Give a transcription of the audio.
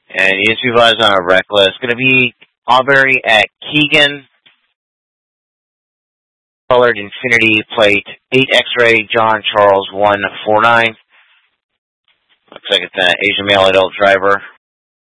And unit supervisor on a reckless. Going to be Aubrey at Keegan. Colored Infinity plate 8 X-ray John Charles 149. Looks like it's an Asian male adult driver.